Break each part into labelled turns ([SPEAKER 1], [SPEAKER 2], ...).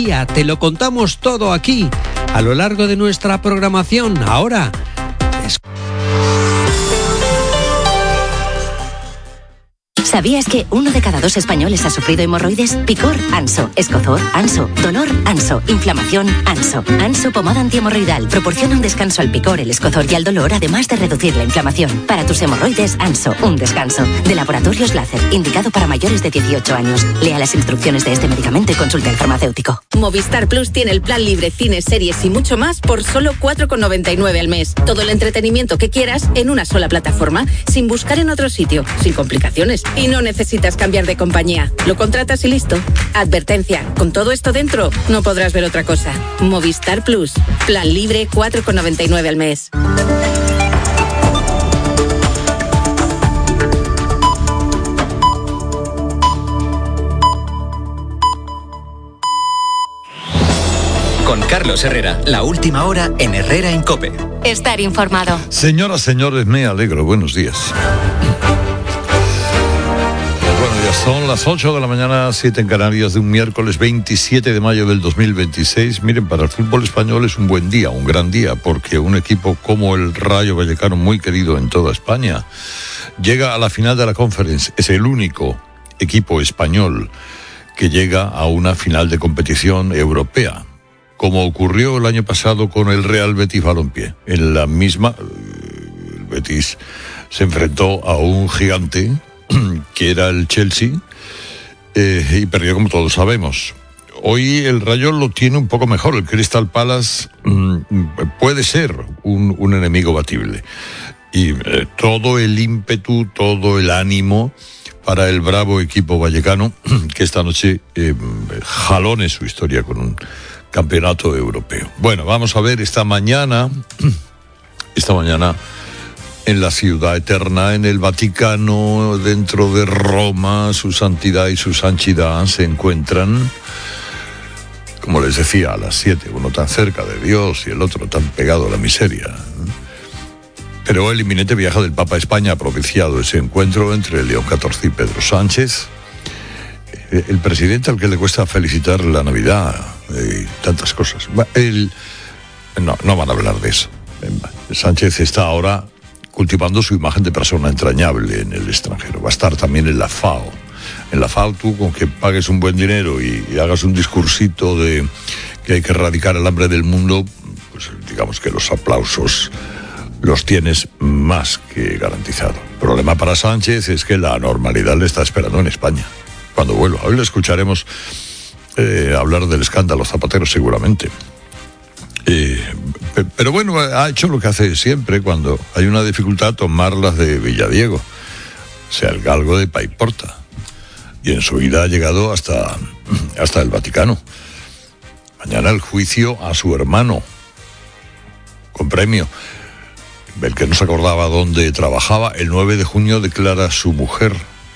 [SPEAKER 1] día. Te lo contamos todo aquí, a lo largo de nuestra programación. Ahora,
[SPEAKER 2] ¿Sabías que 1 de cada 2 españoles ha sufrido hemorroides? Picor, Anso. Escozor, Anso. Dolor, Anso. Inflamación, Anso. Anso pomada antihemorroidal proporciona un descanso al picor, el escozor y al dolor, además de reducir la inflamación. Para tus hemorroides, Anso, un descanso. De Laboratorios Láser, indicado para mayores de 18 años. Lea las instrucciones de este medicamento y consulte al farmacéutico.
[SPEAKER 3] Movistar Plus tiene el plan libre, cines, series y mucho más por solo 4,99 al mes. Todo el entretenimiento que quieras en una sola plataforma, sin buscar en otro sitio, sin complicaciones. Y no necesitas cambiar de compañía. Lo contratas y listo. Advertencia, con todo esto dentro, no podrás ver otra cosa. Movistar Plus. Plan libre, 4,99 al mes.
[SPEAKER 4] Con Carlos Herrera, la última hora en Herrera en COPE.
[SPEAKER 5] Estar informado.
[SPEAKER 6] Señoras, señores, me alegro. Buenos días. Son las 8 de la mañana, 7 en Canarias, de un miércoles 27 de mayo del 2026. Miren, para el fútbol español es un buen día, un gran día, porque un equipo como el Rayo Vallecano, muy querido en toda España, llega a la final de la Conference. Es el único equipo español que llega a una final de competición europea, como ocurrió el año pasado con el Real Betis Balompié. En la misma, el Betis se enfrentó a un gigante que era el Chelsea, y perdió, como todos sabemos. Hoy el Rayo lo tiene un poco mejor. El Crystal Palace puede ser un enemigo batible. Y todo el ímpetu, todo el ánimo para el bravo equipo vallecano, que esta noche jalone su historia con un campeonato europeo. Bueno, vamos a ver esta mañana en la ciudad eterna, en el Vaticano, dentro de Roma, su santidad y su sanchidad se encuentran, como les decía, a las 7, uno tan cerca de Dios y el otro tan pegado a la miseria. Pero el inminente viaje del Papa a España ha propiciado ese encuentro entre León XIV y Pedro Sánchez, el presidente al que le cuesta felicitar la Navidad y tantas cosas. No van a hablar de eso. Sánchez está ahora cultivando su imagen de persona entrañable en el extranjero. Va a estar también en la FAO. En la FAO tú, con que pagues un buen dinero y hagas un discursito de que hay que erradicar el hambre del mundo, pues digamos que los aplausos los tienes más que garantizado. El problema para Sánchez es que la normalidad le está esperando en España cuando vuelva. Hoy le escucharemos hablar del escándalo Zapatero seguramente. Pero bueno, ha hecho lo que hace siempre cuando hay una dificultad, tomarlas de Villadiego, o sea, el galgo de Paiporta. Y en su vida ha llegado hasta el Vaticano. Mañana el juicio a su hermano, con premio. El que no se acordaba dónde trabajaba, el 9 de junio declara a su mujer.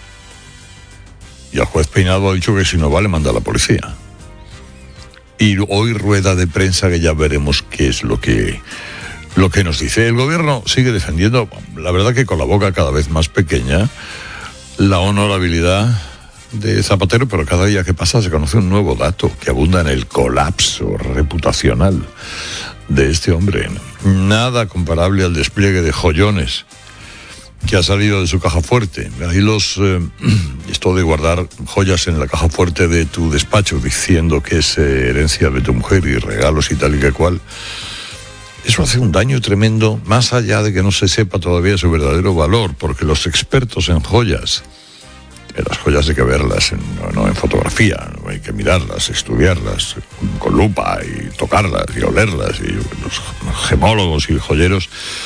[SPEAKER 6] Y el juez Peinado ha dicho que si no va le manda a la policía. Y hoy rueda de prensa que ya veremos qué es lo que nos dice. El gobierno sigue defendiendo, la verdad que con la boca cada vez más pequeña, la honorabilidad de Zapatero, pero cada día que pasa se conoce un nuevo dato que abunda en el colapso reputacional de este hombre. Nada comparable al despliegue de joyones que ha salido de su caja fuerte. Ahí esto de guardar joyas en la caja fuerte de tu despacho diciendo que es herencia de tu mujer y regalos y tal y que cual, eso hace un daño tremendo, más allá de que no se sepa todavía su verdadero valor, porque los expertos en joyas, las joyas hay que verlas, no en fotografía, hay que mirarlas, estudiarlas con lupa y tocarlas y olerlas, y los gemólogos y joyeros,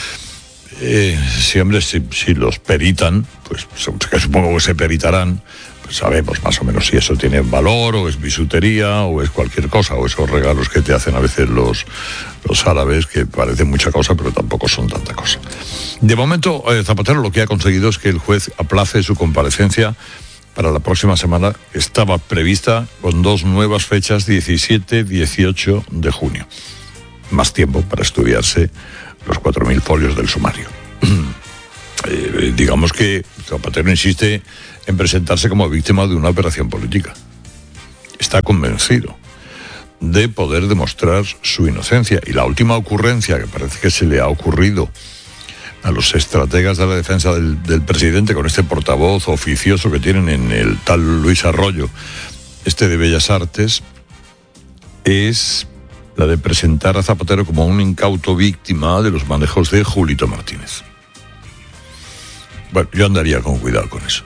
[SPEAKER 6] si los peritan, pues que supongo que se peritarán, pues sabemos más o menos si eso tiene valor, o es bisutería, o es cualquier cosa, o esos regalos que te hacen a veces los árabes, que parecen mucha cosa, pero tampoco son tanta cosa. De momento, Zapatero lo que ha conseguido es que el juez aplace su comparecencia para la próxima semana. Estaba prevista con 2 nuevas fechas, 17 y 18 de junio. Más tiempo para estudiarse los 4.000 folios del sumario. Digamos que Zapatero insiste en presentarse como víctima de una operación política. Está convencido de poder demostrar su inocencia. Y la última ocurrencia que parece que se le ha ocurrido a los estrategas de la defensa del presidente, con este portavoz oficioso que tienen en el tal Luis Arroyo, de Bellas Artes, es la de presentar a Zapatero como un incauto víctima de los manejos de Julito Martínez. Bueno, yo andaría con cuidado con eso.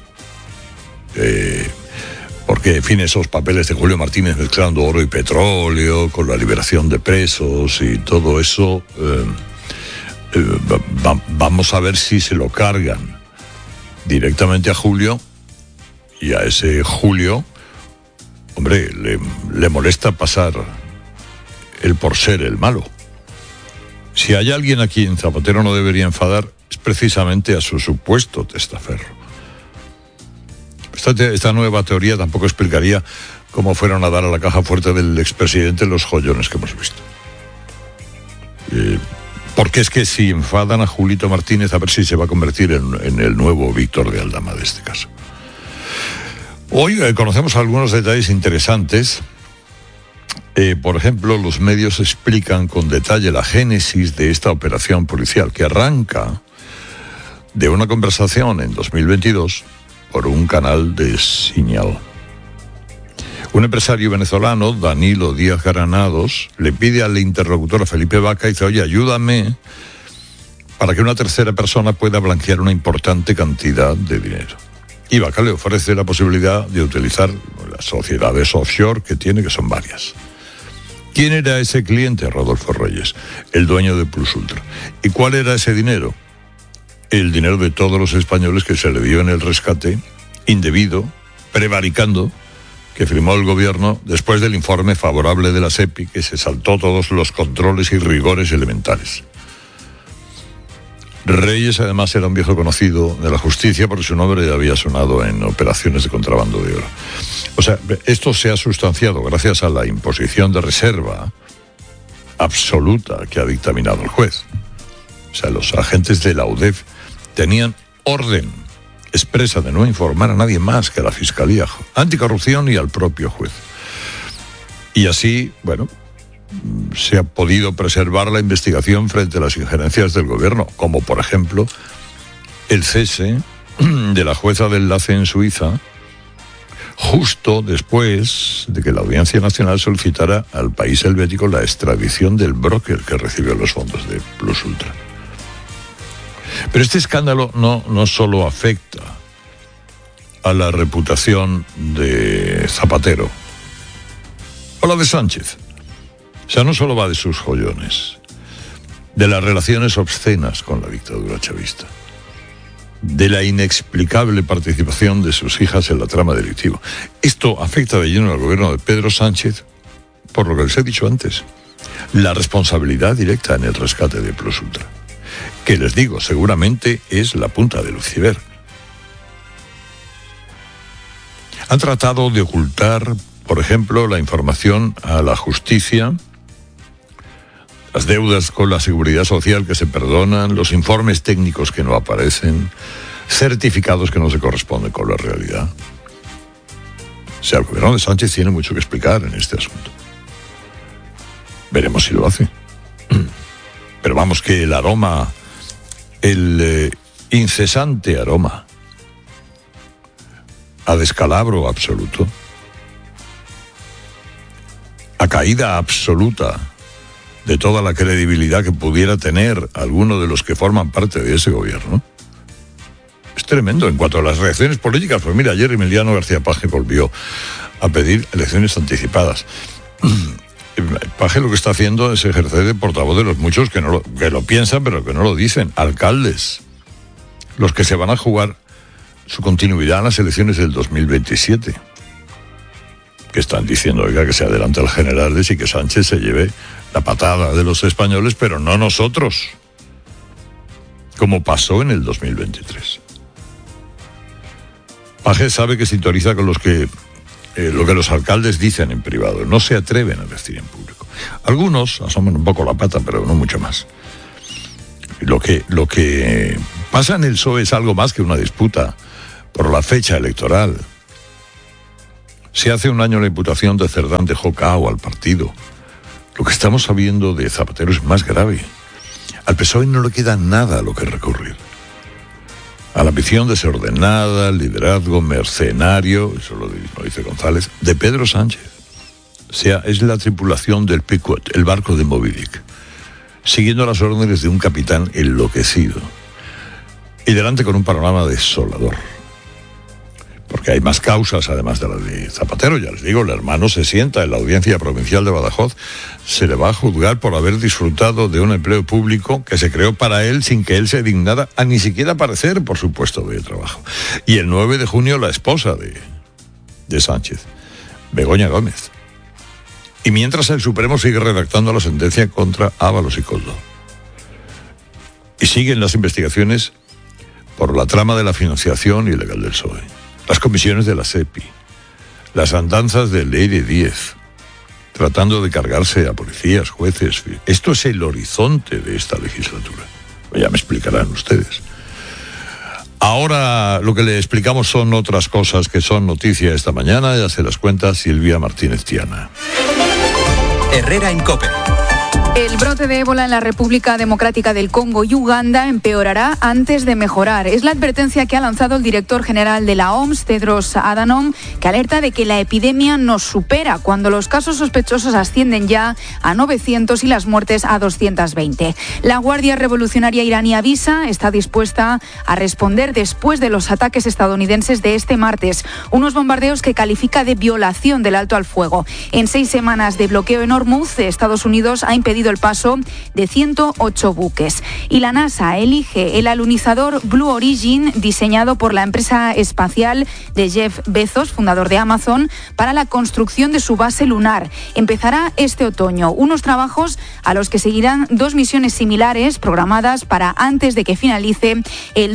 [SPEAKER 6] Porque, en fin, esos papeles de Julio Martínez mezclando oro y petróleo, con la liberación de presos y todo eso, vamos a ver si se lo cargan directamente a Julio, y a ese Julio, hombre, le molesta pasar el por ser el malo. Si hay alguien a quien Zapatero no debería enfadar, es precisamente a su supuesto testaferro. Esta nueva teoría tampoco explicaría cómo fueron a dar a la caja fuerte del expresidente los joyones que hemos visto. Porque es que si enfadan a Julito Martínez, a ver si se va a convertir en el nuevo Víctor de Aldama de este caso. Hoy conocemos algunos detalles interesantes. Por ejemplo, los medios explican con detalle la génesis de esta operación policial, que arranca de una conversación en 2022 por un canal de señal. Un empresario venezolano, Danilo Díaz Granados, le pide al interlocutor, a Felipe Vaca, y dice: oye, ayúdame para que una tercera persona pueda blanquear una importante cantidad de dinero. Y Vaca le ofrece la posibilidad de utilizar las sociedades offshore que tiene, que son varias. ¿Quién era ese cliente? Rodolfo Reyes, el dueño de Plus Ultra. ¿Y cuál era ese dinero? El dinero de todos los españoles que se le dio en el rescate indebido, prevaricando, que firmó el gobierno después del informe favorable de la SEPI, que se saltó todos los controles y rigores elementales. Reyes, además, era un viejo conocido de la justicia porque su nombre había sonado en operaciones de contrabando de oro. O sea, esto se ha sustanciado gracias a la imposición de reserva absoluta que ha dictaminado el juez. O sea, los agentes de la UDEF tenían orden expresa de no informar a nadie más que a la Fiscalía Anticorrupción y al propio juez. Y así, bueno, se ha podido preservar la investigación frente a las injerencias del gobierno, como por ejemplo el cese de la jueza de enlace en Suiza, justo después de que la Audiencia Nacional solicitara al país helvético la extradición del broker que recibió los fondos de Plus Ultra. Pero este escándalo no solo afecta a la reputación de Zapatero o la de Sánchez. O sea, no solo va de sus joyones, de las relaciones obscenas con la dictadura chavista, de la inexplicable participación de sus hijas en la trama delictiva. Esto afecta de lleno al gobierno de Pedro Sánchez, por lo que les he dicho antes, la responsabilidad directa en el rescate de Plus Ultra, que les digo, seguramente es la punta del iceberg. Han tratado de ocultar, por ejemplo, la información a la justicia, las deudas con la seguridad social que se perdonan, los informes técnicos que no aparecen, certificados que no se corresponden con la realidad. O sea, el gobierno de Sánchez tiene mucho que explicar en este asunto. Veremos si lo hace. Pero vamos, que el aroma, el incesante aroma a descalabro absoluto, a caída absoluta de toda la credibilidad que pudiera tener alguno de los que forman parte de ese gobierno, es tremendo. En cuanto a las reacciones políticas, pues mira, ayer Emiliano García Paje volvió a pedir elecciones anticipadas. Paje lo que está haciendo es ejercer de portavoz de los muchos que lo piensan, pero que no lo dicen. Alcaldes, los que se van a jugar su continuidad en las elecciones del 2027. Que están diciendo, oiga, que se adelante al generales y que Sánchez se lleve la patada de los españoles, pero no nosotros, como pasó en el 2023. Paje sabe que sintoniza con lo que los alcaldes dicen en privado, no se atreven a decir en público. Algunos asoman un poco la pata, pero no mucho más. Lo que pasa en el PSOE es algo más que una disputa por la fecha electoral. Si hace un año la imputación de Cerdán dejó cao al partido, lo que estamos sabiendo de Zapatero es más grave. Al PSOE no le queda nada a lo que recurrir. A la ambición desordenada, el liderazgo mercenario, eso lo dice González, de Pedro Sánchez. O sea, es la tripulación del Pequod, el barco de Moby Dick, siguiendo las órdenes de un capitán enloquecido. Y delante con un panorama desolador. Porque hay más causas, además de la de Zapatero. Ya les digo, el hermano se sienta en la Audiencia Provincial de Badajoz. Se le va a juzgar por haber disfrutado de un empleo público que se creó para él sin que él se dignara a ni siquiera aparecer por su puesto de trabajo. Y el 9 de junio la esposa de Sánchez, Begoña Gómez. Y mientras el Supremo sigue redactando la sentencia contra Ábalos y Koldo. Y siguen las investigaciones por la trama de la financiación ilegal del PSOE. Las comisiones de la SEPI, las andanzas de Leire Díez, tratando de cargarse a policías, jueces. Esto es el horizonte de esta legislatura. Ya me explicarán ustedes. Ahora lo que le explicamos son otras cosas que son noticia esta mañana, ya se las cuenta Silvia Martínez Tiana.
[SPEAKER 4] Herrera en COPE.
[SPEAKER 5] El brote de ébola en la República Democrática del Congo y Uganda empeorará antes de mejorar. Es la advertencia que ha lanzado el director general de la OMS, Tedros Adhanom, que alerta de que la epidemia nos supera cuando los casos sospechosos ascienden ya a 900 y las muertes a 220. La Guardia Revolucionaria iraní avisa, está dispuesta a responder después de los ataques estadounidenses de este martes, unos bombardeos que califica de violación del alto al fuego. En 6 semanas de bloqueo en Hormuz, Estados Unidos ha impedido el paso de 108 buques. Y la NASA elige el alunizador Blue Origin, diseñado por la empresa espacial de Jeff Bezos, fundador de Amazon, para la construcción de su base lunar. Empezará este otoño, unos trabajos a los que seguirán 2 misiones similares programadas para antes de que finalice el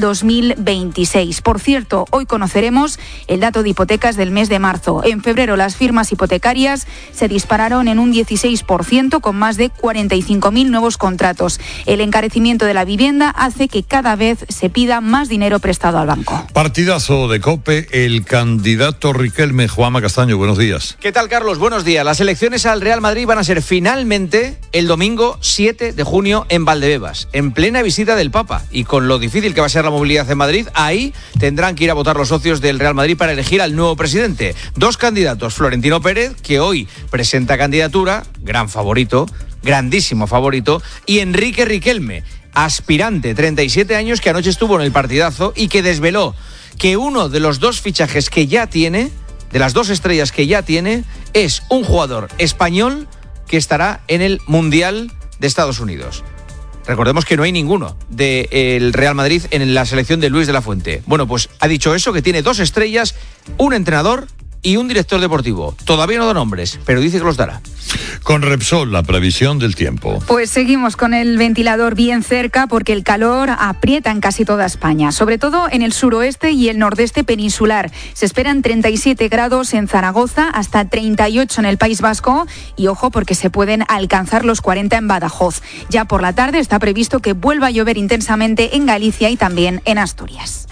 [SPEAKER 5] 2026. Por cierto, hoy conoceremos el dato de hipotecas del mes de marzo. En febrero las firmas hipotecarias se dispararon en un 16%, con más de 45.000 nuevos contratos. El encarecimiento de la vivienda hace que cada vez se pida más dinero prestado al banco.
[SPEAKER 6] Partidazo de COPE, el candidato Riquelme. Juanma Castaño, buenos días.
[SPEAKER 7] ¿Qué tal, Carlos? Buenos días. Las elecciones al Real Madrid van a ser finalmente el domingo 7 de junio en Valdebebas, en plena visita del Papa. Y con lo difícil que va a ser la movilidad en Madrid, ahí tendrán que ir a votar los socios del Real Madrid para elegir al nuevo presidente. 2 candidatos, Florentino Pérez, que hoy presenta candidatura, gran favorito, grandísimo favorito, y Enrique Riquelme, aspirante, 37 años, que anoche estuvo en el partidazo y que desveló que uno de los 2 fichajes que ya tiene, de las 2 estrellas que ya tiene, es un jugador español que estará en el Mundial de Estados Unidos. Recordemos que no hay ninguno del Real Madrid en la selección de Luis de la Fuente. Bueno, pues ha dicho eso, que tiene 2 estrellas, un entrenador y un director deportivo. Todavía no da nombres, pero dice que los dará.
[SPEAKER 6] Con Repsol, la previsión del tiempo.
[SPEAKER 5] Pues seguimos con el ventilador bien cerca porque el calor aprieta en casi toda España, sobre todo en el suroeste y el nordeste peninsular. Se esperan 37 grados en Zaragoza, hasta 38 en el País Vasco y ojo porque se pueden alcanzar los 40 en Badajoz. Ya por la tarde está previsto que vuelva a llover intensamente en Galicia y también en Asturias.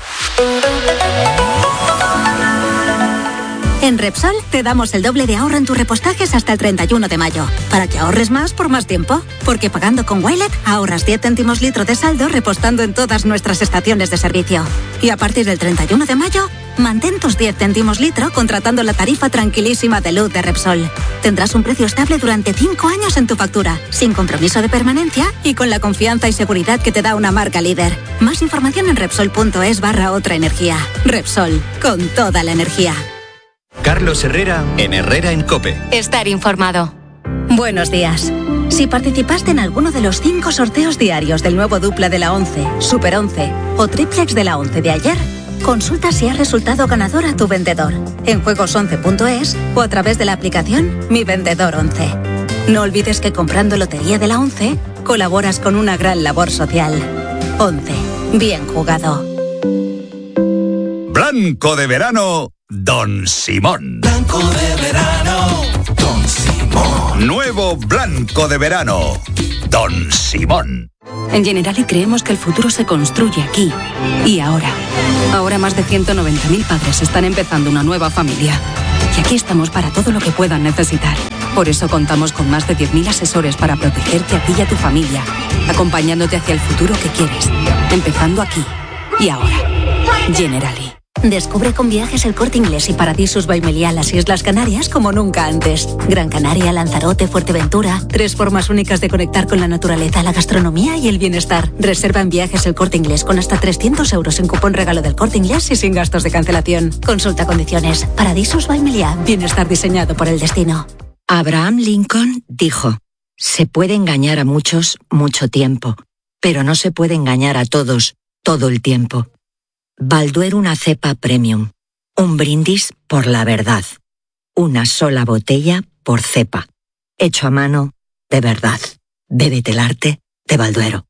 [SPEAKER 2] En Repsol te damos el doble de ahorro en tus repostajes hasta el 31 de mayo, para que ahorres más por más tiempo. Porque pagando con Wilet ahorras 10 céntimos litro de saldo repostando en todas nuestras estaciones de servicio. Y a partir del 31 de mayo, mantén tus 10 céntimos litro contratando la tarifa tranquilísima de luz de Repsol. Tendrás un precio estable durante 5 años en tu factura, sin compromiso de permanencia y con la confianza y seguridad que te da una marca líder. Más información en Repsol.es/otra energía. Repsol, con toda la energía.
[SPEAKER 4] Carlos Herrera en Herrera en COPE.
[SPEAKER 2] Estar informado. Buenos días. Si participaste en alguno de los 5 sorteos diarios del nuevo dupla de la 11, Super 11 o triplex de la 11 de ayer, consulta si has resultado ganador a tu vendedor en juegos11.es o a través de la aplicación Mi Vendedor 11. No olvides que comprando Lotería de la 11 colaboras con una gran labor social. 11. Bien jugado.
[SPEAKER 8] Blanco de verano, Don Simón.
[SPEAKER 9] Blanco de verano, Don Simón.
[SPEAKER 8] Nuevo blanco de verano, Don Simón.
[SPEAKER 10] En Generali creemos que el futuro se construye aquí y ahora. Ahora más de 190.000 padres están empezando una nueva familia. Y aquí estamos para todo lo que puedan necesitar. Por eso contamos con más de 10.000 asesores para protegerte a ti y a tu familia, acompañándote hacia el futuro que quieres, empezando aquí y ahora. Generali.
[SPEAKER 2] Descubre con Viajes El Corte Inglés y Paradisus by Meliá las Islas Canarias como nunca antes. Gran Canaria, Lanzarote, Fuerteventura. 3 formas únicas de conectar con la naturaleza, la gastronomía y el bienestar. Reserva en Viajes El Corte Inglés con hasta 300 euros en cupón regalo del Corte Inglés y sin gastos de cancelación. Consulta condiciones. Paradisus by Meliá. Bienestar diseñado por el destino.
[SPEAKER 11] Abraham Lincoln dijo: se puede engañar a muchos mucho tiempo, pero no se puede engañar a todos todo el tiempo. Balduero, una cepa premium. Un brindis por la verdad. Una sola botella por cepa. Hecho a mano de verdad. Bébete el arte de Balduero.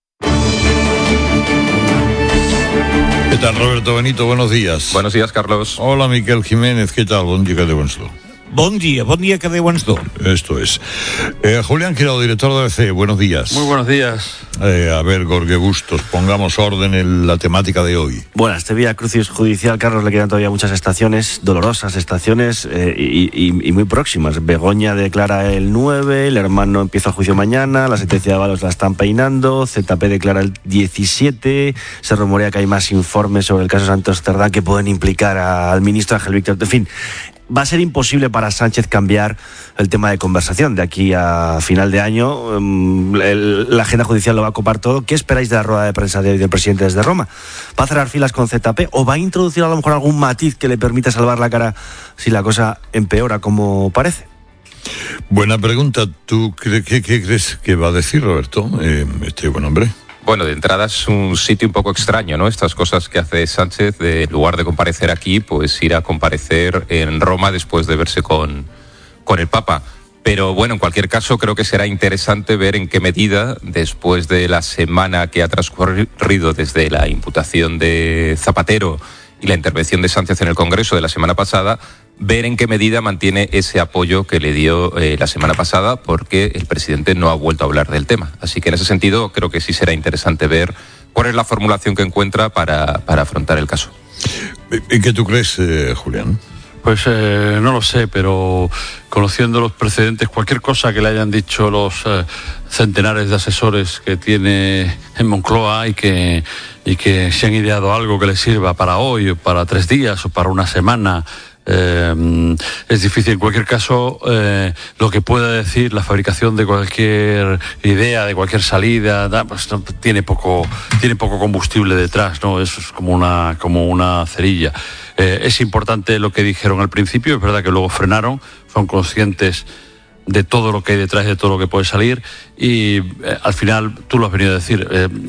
[SPEAKER 6] ¿Qué tal, Roberto Benito? Buenos días.
[SPEAKER 12] Buenos días, Carlos.
[SPEAKER 6] Hola, Miquel Jiménez. ¿Qué tal? Bon dia que deu ens do.
[SPEAKER 13] Bon dia que deu ens do.
[SPEAKER 6] Esto es. Julián Quirado, director de ABC, buenos días.
[SPEAKER 14] Muy buenos días.
[SPEAKER 6] A ver, Jorge Bustos, pongamos orden en la temática de hoy.
[SPEAKER 15] Bueno, a este Vía Crucis judicial, Carlos, le quedan todavía muchas estaciones, dolorosas estaciones y muy próximas. Begoña declara el 9, el hermano empieza el juicio mañana, la sentencia de avalos la están peinando, ZP declara el 17, se rumorea que hay más informes sobre el caso Santos Cerdá que pueden implicar al ministro Ángel Víctor. En fin, va a ser imposible para Sánchez cambiar el tema de conversación. De aquí a final de año, la agenda judicial lo va a copar todo. ¿Qué esperáis de la rueda de prensa de hoy del presidente desde Roma? ¿Va a cerrar filas con ZP o va a introducir a lo mejor algún matiz que le permita salvar la cara si la cosa empeora como parece?
[SPEAKER 6] Buena pregunta. ¿Tú qué crees que va a decir, Roberto, este buen hombre?
[SPEAKER 12] Bueno, de entrada es un sitio un poco extraño, ¿no? Estas cosas que hace Sánchez, en lugar de comparecer aquí, pues ir a comparecer en Roma después de verse con el Papa. Pero bueno, en cualquier caso, creo que será interesante ver en qué medida, después de la semana que ha transcurrido desde la imputación de Zapatero y la intervención de Sánchez en el Congreso de la semana pasada, ver en qué medida mantiene ese apoyo que le dio la semana pasada, porque el presidente no ha vuelto a hablar del tema. Así que en ese sentido creo que sí será interesante ver cuál es la formulación que encuentra para afrontar el caso.
[SPEAKER 6] ¿Y qué tú crees, Julián?
[SPEAKER 14] Pues no lo sé, pero conociendo los precedentes, cualquier cosa que le hayan dicho los centenares de asesores que tiene en Moncloa y que se han ideado algo que le sirva para hoy, o para 3 días, o para una semana, es difícil. En cualquier caso, lo que pueda decir la fabricación de cualquier idea, de cualquier salida, pues tiene poco combustible detrás, ¿no? Eso es como una cerilla. Es importante lo que dijeron al principio, es verdad que luego frenaron, son conscientes de todo lo que hay detrás, de todo lo que puede salir, y al final, tú lo has venido a decir,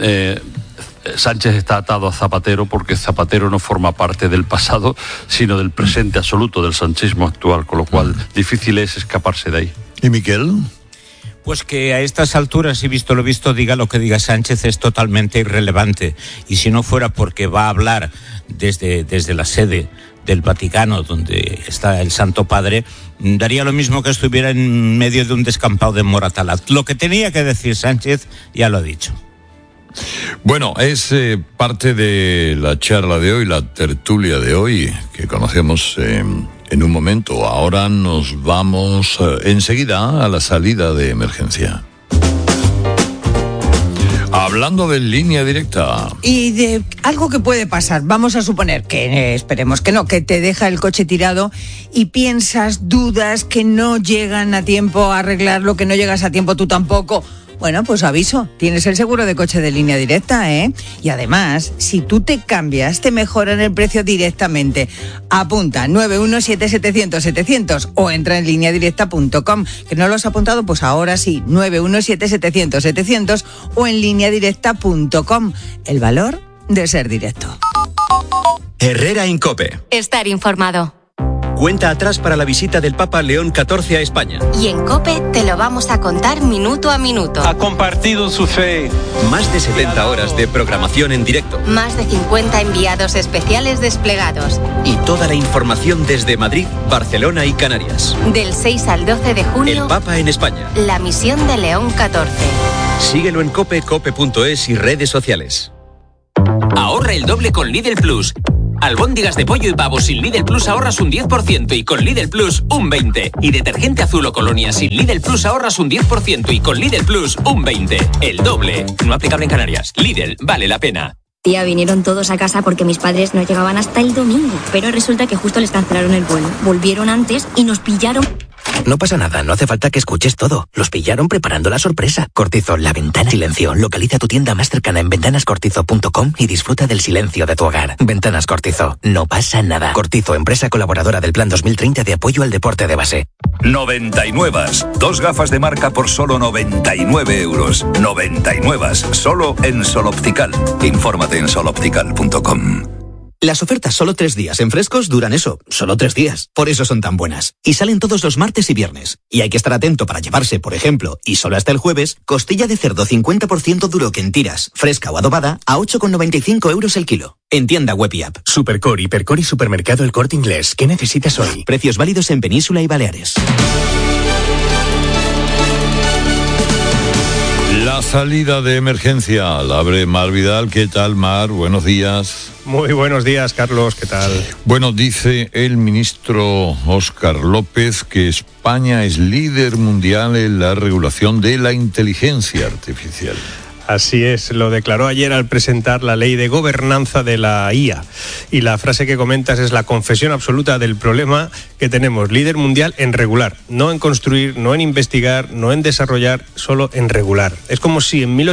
[SPEAKER 14] Sánchez está atado a Zapatero porque Zapatero no forma parte del pasado, sino del presente absoluto del sanchismo actual, con lo cual difícil es escaparse de ahí.
[SPEAKER 6] ¿Y Miquel?
[SPEAKER 13] Pues que a estas alturas, y visto lo visto, diga lo que diga Sánchez, es totalmente irrelevante. Y si no fuera porque va a hablar desde la sede del Vaticano, donde está el Santo Padre, daría lo mismo que estuviera en medio de un descampado de Moratalaz. Lo que tenía que decir Sánchez ya lo ha dicho.
[SPEAKER 6] Bueno, es parte de la charla de hoy, la tertulia de hoy, que conocemos en un momento. Ahora nos vamos enseguida a la salida de emergencia. Hablando de línea directa.
[SPEAKER 16] Y de algo que puede pasar, vamos a suponer que, esperemos que no, que te deja el coche tirado y piensas, dudas, que no llegan a tiempo a arreglarlo, que no llegas a tiempo tú tampoco. Bueno, pues aviso, tienes el seguro de coche de Línea Directa, ¿eh? Y además, si tú te cambias, te mejoran el precio directamente. Apunta 917-700-700 o entra en lineadirecta.com. ¿Que no lo has apuntado? Pues ahora sí, 917-700-700 o en lineadirecta.com. El valor de ser directo.
[SPEAKER 4] Herrera Incope.
[SPEAKER 2] Estar informado.
[SPEAKER 4] Cuenta atrás para la visita del Papa León XIV a España.
[SPEAKER 2] Y en COPE te lo vamos a contar minuto a minuto.
[SPEAKER 17] Ha compartido su fe.
[SPEAKER 4] Más de 70 horas de programación en directo.
[SPEAKER 2] Más de 50 enviados especiales desplegados.
[SPEAKER 4] Y toda la información desde Madrid, Barcelona y Canarias.
[SPEAKER 2] Del 6 al 12 de junio.
[SPEAKER 4] El Papa en España.
[SPEAKER 2] La misión de León XIV.
[SPEAKER 17] Síguelo en COPE, cope.es y redes sociales.
[SPEAKER 18] Ahorra el doble con Lidl Plus. Albóndigas de pollo y pavo sin Lidl Plus ahorras un 10% y con Lidl Plus un 20%. Y detergente azul o colonia sin Lidl Plus ahorras un 10% y con Lidl Plus un 20%. El doble. No aplicable en Canarias. Lidl, vale la pena.
[SPEAKER 19] Tía, vinieron todos a casa porque mis padres no llegaban hasta el domingo. Pero resulta que justo les cancelaron el vuelo. Volvieron antes y nos pillaron.
[SPEAKER 20] No pasa nada, no hace falta que escuches todo. Los pillaron preparando la sorpresa. Cortizo, la ventana silencio. Localiza tu tienda más cercana en ventanascortizo.com y disfruta del silencio de tu hogar. Ventanas Cortizo, no pasa nada. Cortizo, empresa colaboradora del Plan 2030 de apoyo al deporte de base.
[SPEAKER 8] 99. 2 gafas de marca por solo 99 euros. 99. Solo en Sol Optical. Infórmate en soloptical.com.
[SPEAKER 21] Las ofertas solo 3 días en Frescos duran eso, solo 3 días. Por eso son tan buenas. Y salen todos los martes y viernes. Y hay que estar atento para llevarse, por ejemplo, y solo hasta el jueves, costilla de cerdo 50% duro que en tiras, fresca o adobada, a 8,95 euros el kilo. En tienda web y app.
[SPEAKER 22] Supercore, Hipercore y Supermercado El Corte Inglés. ¿Qué necesitas hoy?
[SPEAKER 21] Precios válidos en Península y Baleares.
[SPEAKER 6] La salida de emergencia la abre Mar Vidal. ¿Qué tal, Mar? Buenos días.
[SPEAKER 23] Muy buenos días, Carlos. ¿Qué tal?
[SPEAKER 6] Bueno, dice el ministro Óscar López que España es líder mundial en la regulación de la inteligencia artificial.
[SPEAKER 23] Así es, lo declaró ayer al presentar la ley de gobernanza de la IA. Y la frase que comentas es la confesión absoluta del problema que tenemos. Líder mundial en regular, no en construir, no en investigar, no en desarrollar, solo en regular. Es como si en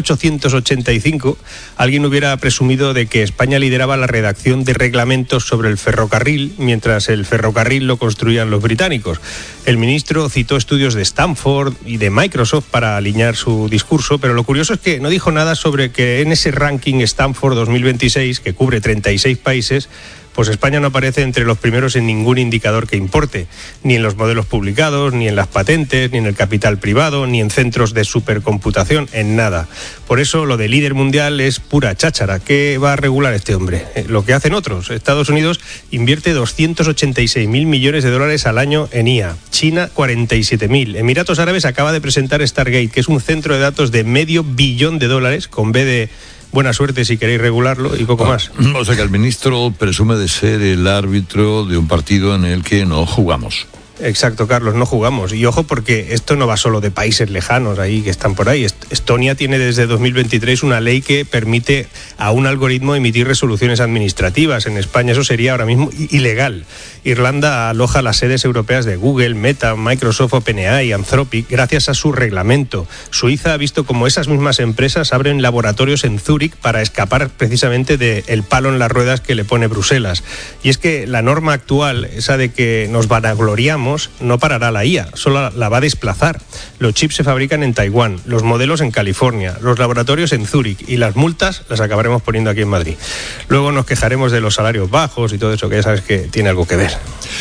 [SPEAKER 23] 1885 alguien hubiera presumido de que España lideraba la redacción de reglamentos sobre el ferrocarril, mientras el ferrocarril lo construían los británicos. El ministro citó estudios de Stanford y de Microsoft para alinear su discurso, pero lo curioso es que no dijo nada sobre que en ese ranking Stanford 2026, que cubre 36 países, pues España no aparece entre los primeros en ningún indicador que importe, ni en los modelos publicados, ni en las patentes, ni en el capital privado, ni en centros de supercomputación, en nada. Por eso lo de líder mundial es pura cháchara. ¿Qué va a regular este hombre? Lo que hacen otros. Estados Unidos invierte 286.000 millones de dólares al año en IA. China, 47.000. Emiratos Árabes acaba de presentar Stargate, que es un centro de datos de $500 millones, con B de buena suerte si queréis regularlo, y poco más.
[SPEAKER 6] O sea que el ministro presume de ser el árbitro de un partido en el que no jugamos.
[SPEAKER 23] Exacto, Carlos, no jugamos. Y ojo, porque esto no va solo de países lejanos ahí que están por ahí. Estonia tiene desde 2023 una ley que permite a un algoritmo emitir resoluciones administrativas. En España eso sería ahora mismo ilegal. Irlanda aloja las sedes europeas de Google, Meta, Microsoft, OpenAI y Anthropic gracias a su reglamento. Suiza ha visto como esas mismas empresas abren laboratorios en Zúrich para escapar precisamente del palo en las ruedas que le pone Bruselas. Y es que la norma actual, esa de que nos vanagloriamos, no parará la IA, solo la va a desplazar. Los chips se fabrican en Taiwán, los modelos en California, los laboratorios en Zúrich y las multas las acabaremos poniendo aquí en Madrid. Luego nos quejaremos de los salarios bajos y todo eso, que ya sabes que tiene algo que ver.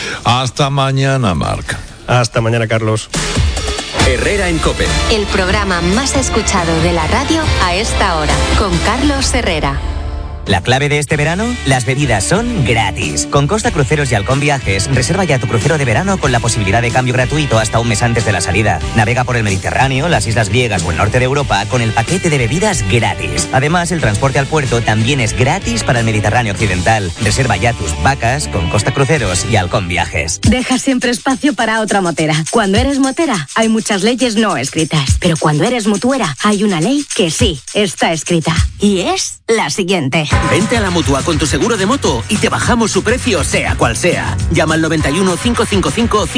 [SPEAKER 6] Hasta mañana, Marc.
[SPEAKER 23] Hasta mañana, Carlos.
[SPEAKER 4] Herrera en COPE.
[SPEAKER 2] El programa más escuchado de la radio a esta hora, con Carlos Herrera.
[SPEAKER 24] La clave de este verano, las bebidas son gratis. Con Costa Cruceros y Halcón Viajes, reserva ya tu crucero de verano con la posibilidad de cambio gratuito hasta un mes antes de la salida. Navega por el Mediterráneo, las islas griegas o el norte de Europa con el paquete de bebidas gratis. Además, el transporte al puerto también es gratis para el Mediterráneo occidental. Reserva ya tus vacas con Costa Cruceros y Halcón Viajes.
[SPEAKER 25] Deja siempre espacio para otra motera. Cuando eres motera, hay muchas leyes no escritas. Pero cuando eres mutuera, hay una ley que sí está escrita. Y es la siguiente.
[SPEAKER 26] Vente a la Mutua con tu seguro de moto y te bajamos su precio sea cual sea. Llama al 91 555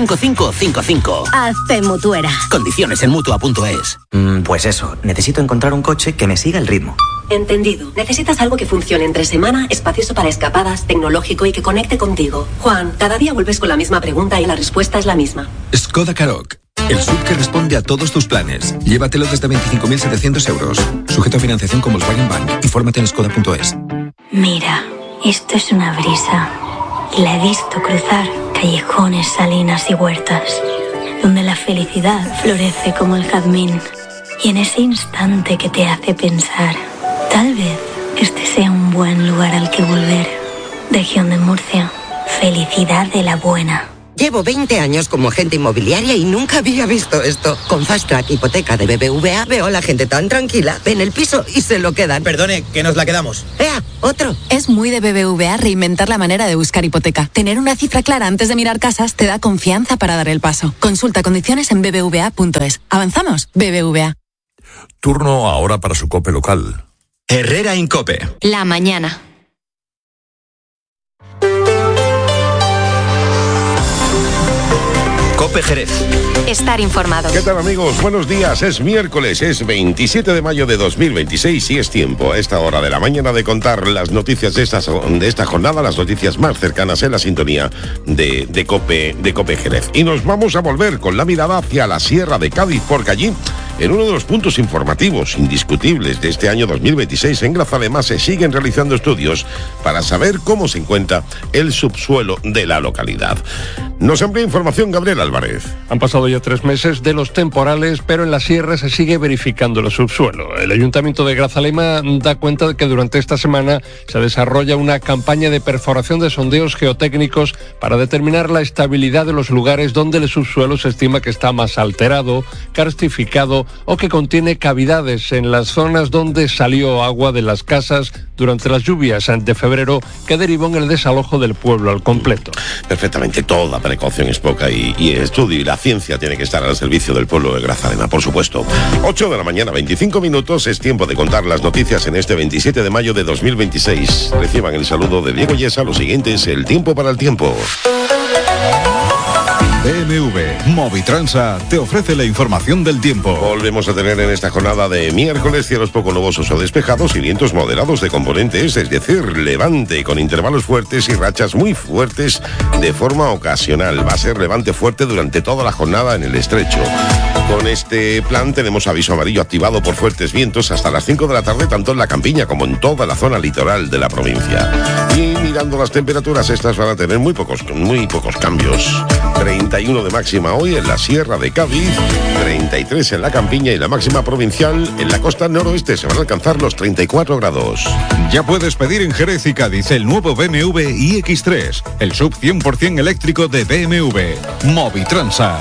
[SPEAKER 26] 5555.
[SPEAKER 25] Hazte mutuera.
[SPEAKER 26] Condiciones en Mutua.es.
[SPEAKER 24] Pues eso, necesito encontrar un coche que me siga el ritmo.
[SPEAKER 25] Entendido. Necesitas algo que funcione entre semana, espacioso para escapadas, tecnológico y que conecte contigo. Juan, cada día vuelves con la misma pregunta y la respuesta es la misma.
[SPEAKER 27] Skoda Karoq. El SUV que responde a todos tus planes. Llévatelo desde 25.700 euros. Sujeto a financiación con Volkswagen Bank. Infórmate en skoda.es.
[SPEAKER 28] Mira, esto es una brisa. Y la he visto cruzar callejones, salinas y huertas, donde la felicidad florece como el jazmín. Y en ese instante que te hace pensar, tal vez este sea un buen lugar al que volver. Región de Murcia. Felicidad de la buena.
[SPEAKER 1] Llevo 20 años como agente inmobiliaria y nunca había visto esto. Con Fast Track Hipoteca de BBVA veo a la gente tan tranquila. Ven el piso y se lo quedan.
[SPEAKER 3] Perdone, que nos la quedamos.
[SPEAKER 1] ¡Ea! ¡Otro!
[SPEAKER 5] Es muy de BBVA reinventar la manera de buscar hipoteca. Tener una cifra clara antes de mirar casas te da confianza para dar el paso. Consulta condiciones en bbva.es. ¿Avanzamos? BBVA.
[SPEAKER 7] Turno ahora para su COPE local.
[SPEAKER 17] Herrera Incope.
[SPEAKER 25] La mañana.
[SPEAKER 17] Cope Jerez.
[SPEAKER 25] Estar informado.
[SPEAKER 9] ¿Qué tal, amigos? Buenos días. Es miércoles, es 27 de mayo de 2026 y es tiempo a esta hora de la mañana de contar las noticias de esta jornada, las noticias más cercanas en la sintonía de Cope Jerez. Y nos vamos a volver con la mirada hacia la Sierra de Cádiz, porque allí, en uno de los puntos informativos indiscutibles de este año 2026, en Grazalema se siguen realizando estudios para saber cómo se encuentra el subsuelo de la localidad. Nos amplía información Gabriel Álvarez.
[SPEAKER 23] Han pasado ya 3 meses de los temporales, pero en la sierra se sigue verificando el subsuelo. El Ayuntamiento de Grazalema da cuenta de que durante esta semana se desarrolla una campaña de perforación de sondeos geotécnicos para determinar la estabilidad de los lugares donde el subsuelo se estima que está más alterado, karstificado o que contiene cavidades en las zonas donde salió agua de las casas durante las lluvias de febrero que derivó en el desalojo del pueblo al completo.
[SPEAKER 9] Perfectamente, toda precaución es poca y el estudio y la ciencia tiene que estar al servicio del pueblo de Grazalema, por supuesto. 8 de la mañana, 25 minutos, es tiempo de contar las noticias en este 27 de mayo de 2026. Reciban el saludo de Diego Yesa. Lo siguiente es el tiempo para el tiempo.
[SPEAKER 10] BMW Movitransa te ofrece la información del tiempo.
[SPEAKER 9] Volvemos a tener en esta jornada de miércoles cielos poco nubosos o despejados y vientos moderados de componentes, es decir, levante, con intervalos fuertes y rachas muy fuertes de forma ocasional. Va a ser levante fuerte durante toda la jornada en el estrecho. Con este plan tenemos aviso amarillo activado por fuertes vientos hasta las 5 de la tarde, tanto en la campiña como en toda la zona litoral de la provincia. Y mirando las temperaturas, estas van a tener muy pocos cambios. 31 de máxima hoy en la Sierra de Cádiz, 33 en la campiña y la máxima provincial en la costa noroeste se van a alcanzar los 34 grados.
[SPEAKER 10] Ya puedes pedir en Jerez y Cádiz el nuevo BMW iX3, el sub 100% eléctrico de BMW. Movitransa.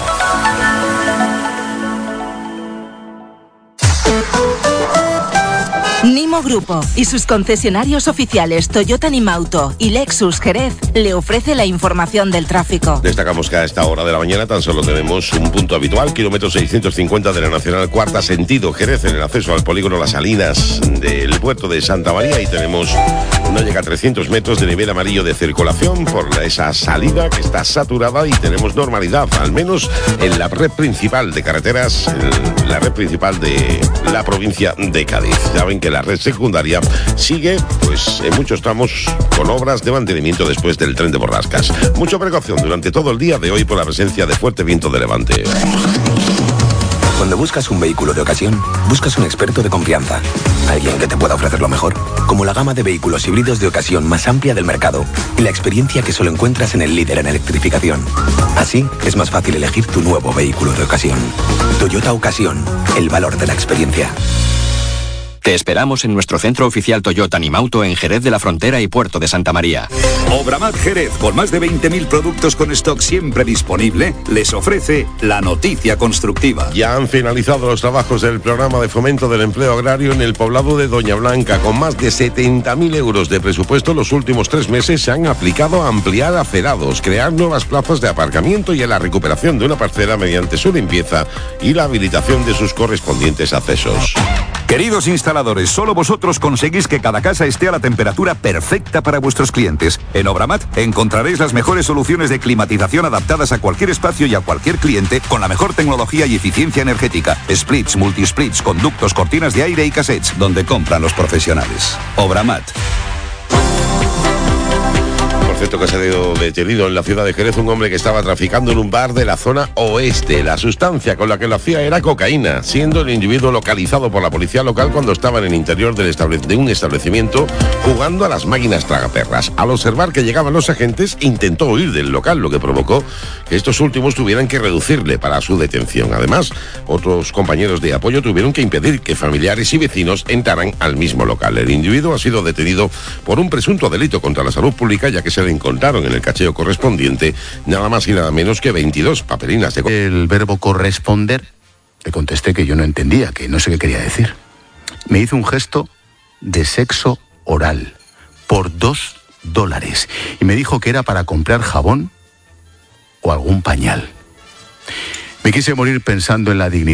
[SPEAKER 11] Nimo Grupo y sus concesionarios oficiales Toyota Nimauto y Lexus Jerez le ofrece la información del tráfico.
[SPEAKER 9] Destacamos que a esta hora de la mañana tan solo tenemos un punto habitual, kilómetro 650 de la Nacional Cuarta, sentido Jerez, en el acceso al polígono Las Salinas del puerto de Santa María, y tenemos, no llega a 300 metros de nivel amarillo de circulación por esa salida que está saturada, y tenemos normalidad, al menos en la red principal de carreteras, en la red principal de la provincia de Cádiz. Saben que la red secundaria sigue, pues, en muchos tramos con obras de mantenimiento después del tren de Borrascas. Mucha precaución durante todo el día de hoy por la presencia de fuerte viento de levante.
[SPEAKER 27] Cuando buscas un vehículo de ocasión, buscas un experto de confianza. Alguien que te pueda ofrecer lo mejor, como la gama de vehículos híbridos de ocasión más amplia del mercado y la experiencia que solo encuentras en el líder en electrificación. Así es más fácil elegir tu nuevo vehículo de ocasión. Toyota Ocasión, el valor de la experiencia.
[SPEAKER 15] Te esperamos en nuestro centro oficial Toyota Nimauto en Jerez de la Frontera y Puerto de Santa María.
[SPEAKER 8] Obramat Jerez, con más de 20.000 productos con stock siempre disponible, les ofrece la noticia constructiva.
[SPEAKER 9] Ya han finalizado los trabajos del programa de fomento del empleo agrario en el poblado de Doña Blanca. Con más de 70.000 euros de presupuesto, los últimos 3 meses se han aplicado a ampliar acerados, crear nuevas plazas de aparcamiento y a la recuperación de una parcela mediante su limpieza y la habilitación de sus correspondientes accesos.
[SPEAKER 8] Queridos instaladores, solo vosotros conseguís que cada casa esté a la temperatura perfecta para vuestros clientes. En Obramat encontraréis las mejores soluciones de climatización adaptadas a cualquier espacio y a cualquier cliente con la mejor tecnología y eficiencia energética. Splits, multisplits, conductos, cortinas de aire y cassettes, donde compran los profesionales. Obramat.
[SPEAKER 9] Cierto que ha sido detenido en la ciudad de Jerez un hombre que estaba traficando en un bar de la zona oeste. La sustancia con la que lo hacía era cocaína, siendo el individuo localizado por la policía local cuando estaba en el interior de un establecimiento jugando a las máquinas tragaperras. Al observar que llegaban los agentes, intentó huir del local, lo que provocó que estos últimos tuvieran que reducirle para su detención. Además, otros compañeros de apoyo tuvieron que impedir que familiares y vecinos entraran al mismo local. El individuo ha sido detenido por un presunto delito contra la salud pública, ya que se le le encontraron en el cacheo correspondiente nada más y nada menos que 22 papelinas de...
[SPEAKER 3] El verbo corresponder, le contesté que yo no entendía, que no sé qué quería decir. Me hizo un gesto de sexo oral por $2 y me dijo que era para comprar jabón o algún pañal. Me quise morir pensando en la dignidad